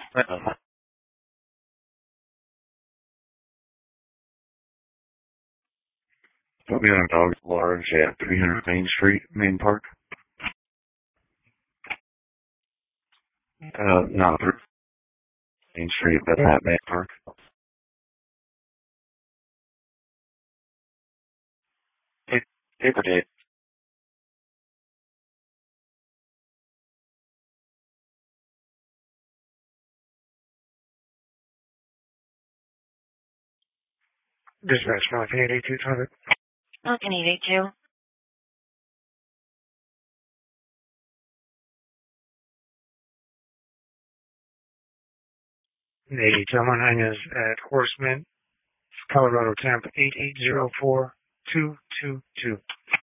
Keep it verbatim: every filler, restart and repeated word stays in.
Uh, Put me on a dog large at three hundred Main Street, Main Park. Uh, not through Main Street, but at Main Park. It, paper date. Dispatch, Mountain eight eight two hundred. Mountain eight eight two. The Delmar nine is at Horseman, Colorado temp eight eight zero four two two two.